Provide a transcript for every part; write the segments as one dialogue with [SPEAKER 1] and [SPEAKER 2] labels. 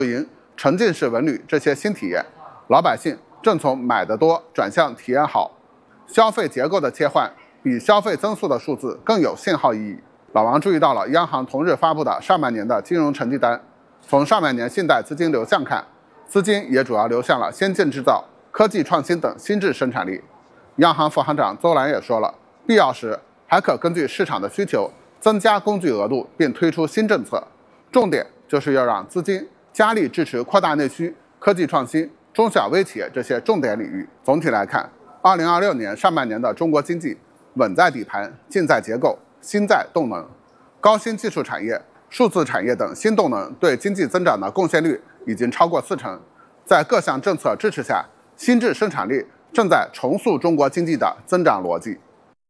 [SPEAKER 1] 营、沉浸式文旅这些新体验，老百姓正从买得多转向体验好，消费结构的切换比消费增速的数字更有信号意义。老王注意到了央行同日发布的上半年的金融成绩单，从上半年信贷资金流向看，资金也主要流向了先进制造、科技创新等新质生产力。央行副行长邹兰也说了，必要时还可根据市场的需求增加工具额度，并推出新政策。重点就是要让资金加力支持扩大内需、科技创新、中小微企业这些重点领域。总体来看，2026年上半年的中国经济稳在底盘、静在结构、新在动能，高新技术产业、数字产业等新动能对经济增长的贡献率已经超过40%。在各项政策支持下，新质生产力正在重塑中国经济的增长逻辑。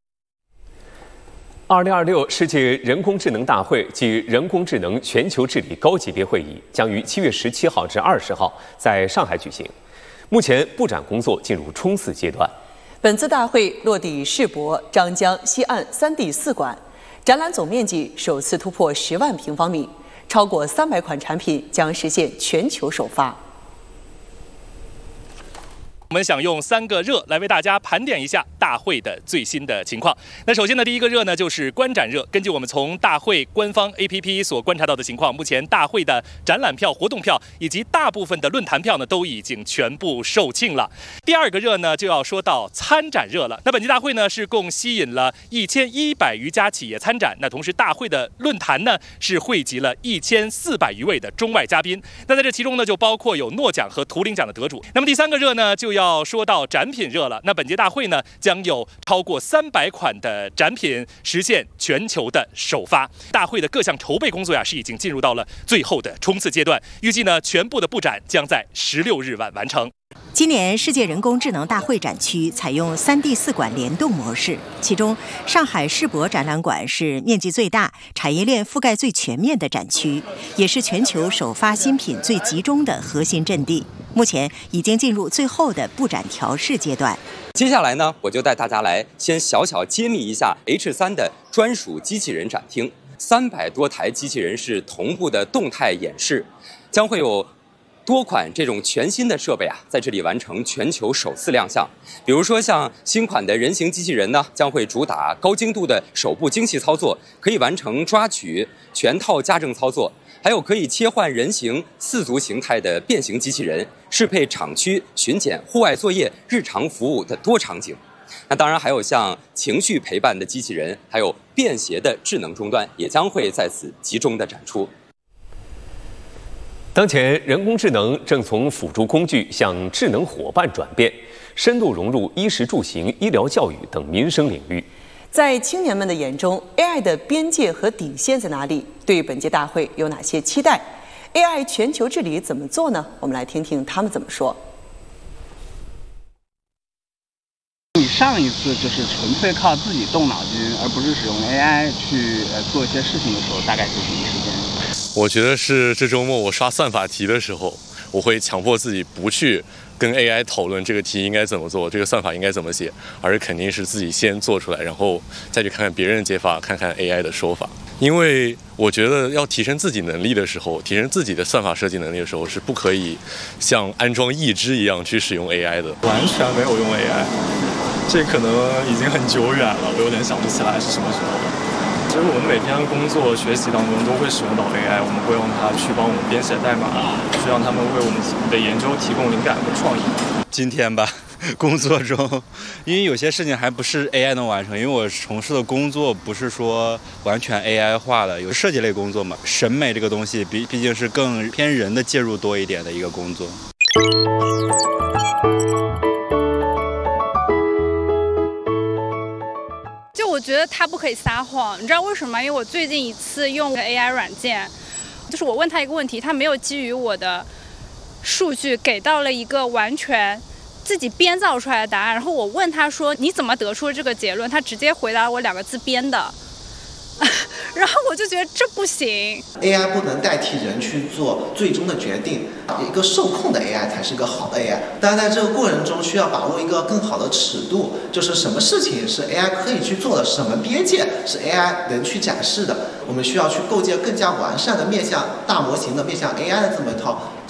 [SPEAKER 2] 2026世界人工智能大会暨人工智能全球治理高级别会议将于7月17号至20号在上海举行。目前布展工作进入冲刺阶段。
[SPEAKER 3] 本次大会落地世博、张江、西岸3D4馆，展览总面积首次突破10万平方米，超过300款产品将实现全球首发。
[SPEAKER 4] 我们想用3个热来为大家盘点一下大会的最新的情况。那首先呢，第一个热呢就是观展热。根据我们从大会官方 APP 所观察到的情况，目前大会的展览票、活动票以及大部分的论坛票呢都已经全部售罄了。第二个热呢就要说到参展热了。那本届大会呢是共吸引了1100余家企业参展，那同时大会的论坛呢是汇集了1400余位的中外嘉宾。那在这其中呢就包括有诺奖和图灵奖的得主。那么第三个热呢就要说到展品热了。那本届大会呢将有超过300款的展品实现全球的首发。大会的各项筹备工作是已经进入到了最后的冲刺阶段，预计呢全部的布展将在16日晚完成。
[SPEAKER 5] 今年世界人工智能大会展区采用3D4馆联动模式，其中上海世博展览馆是面积最大、产业链覆盖最全面的展区，也是全球首发新品最集中的核心阵地。目前已经进入最后的布展调试阶段。
[SPEAKER 6] 接下来呢，我就带大家来先小小揭秘一下 H3的专属机器人展厅。300多台机器人是同步的动态演示，将会有多款这种全新的设备在这里完成全球首次亮相。比如说像新款的人形机器人呢，将会主打高精度的手部精细操作，可以完成抓取、全套家政操作，还有可以切换人形、4足形态的变形机器人，适配厂区巡检、户外作业、日常服务的多场景。那当然还有像情绪陪伴的机器人，还有便携的智能终端，也将会在此集中的展出。
[SPEAKER 2] 当前人工智能正从辅助工具向智能伙伴转变，深度融入衣食住行、医疗教育等民生领域。
[SPEAKER 3] 在青年们的眼中 ，AI 的边界和底线在哪里？对本届大会有哪些期待 ？AI 全球治理怎么做呢？我们来听听他们怎么说。
[SPEAKER 7] 你上一次就是纯粹靠自己动脑筋，而不是使用 AI 去做一些事情的时候，大概是什么时间？
[SPEAKER 8] 我觉得是这周末我刷算法题的时候，我会强迫自己不去跟 AI 讨论这个题应该怎么做，这个算法应该怎么写，而是肯定是自己先做出来，然后再去看看别人的解法，看看 AI 的说法。因为我觉得要提升自己能力的时候，提升自己的算法设计能力的时候，是不可以像安装义肢一样去使用 AI 的。
[SPEAKER 9] 完全没有用 AI， 这可能已经很久远了，我有点想不起来是什么时候了。其实我们每天工作学习当中都会使用到 AI， 我们会用它去帮我们编写代码，去让他们为我们的研究提供灵感和创意。
[SPEAKER 10] 今天吧，工作中，因为有些事情还不是 AI 能完成，因为我从事的工作不是说完全 AI 化的，有设计类工作嘛，审美这个东西毕竟是更偏人的介入多一点的一个工作。
[SPEAKER 11] 我觉得他不可以撒谎，你知道为什么？因为我最近一次用AI 软件，就是我问他一个问题，他没有基于我的数据给到了一个完全自己编造出来的答案，然后我问他说你怎么得出这个结论，他直接回答我2个字编的。然后我就觉得这不行
[SPEAKER 12] ，AI 不能代替人去做最终的决定，一个受控的 AI 才是个好的 AI。但是在这个过程中需要把握一个更好的尺度，就是什么事情是 AI 可以去做的，什么边界是 AI 能去展示的。 我们需要去构建更加完善的面向大模型的面向 AI 的这么一套